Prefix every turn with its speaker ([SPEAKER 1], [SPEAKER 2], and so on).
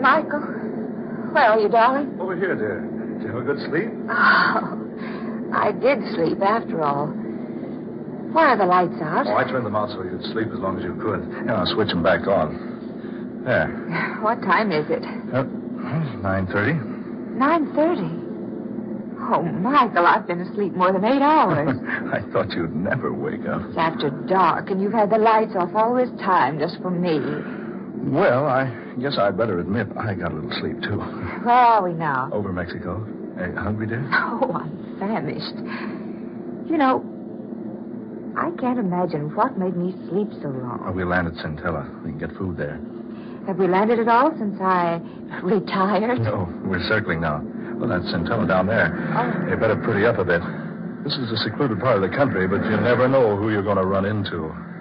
[SPEAKER 1] Michael. Where are you, darling?
[SPEAKER 2] Over here, dear. Did you have a good sleep?
[SPEAKER 1] Oh, I did sleep after all. Why are the lights out?
[SPEAKER 2] Oh, I turned them out so you'd sleep as long as you could. And I'll switch them back on. There.
[SPEAKER 1] What time is it?
[SPEAKER 2] 9:30.
[SPEAKER 1] 9:30. Oh, Michael, I've been asleep more than 8 hours.
[SPEAKER 2] I thought you'd never wake up.
[SPEAKER 1] It's after dark, and you've had the lights off all this time just for me.
[SPEAKER 2] Well, I guess I'd better admit I got a little sleep, too.
[SPEAKER 1] Where are we now?
[SPEAKER 2] Over Mexico. Hey, hungry, dear?
[SPEAKER 1] Oh, I'm famished. You know, I can't imagine what made me sleep so long.
[SPEAKER 2] Oh, we landed Centella. We can get food there.
[SPEAKER 1] Have we landed at all since I retired?
[SPEAKER 2] No, we're circling now. Well, that's Centella down there.
[SPEAKER 1] Oh.
[SPEAKER 2] You better pretty up a bit. This is a secluded part of the country, but you never know who you're going to run into.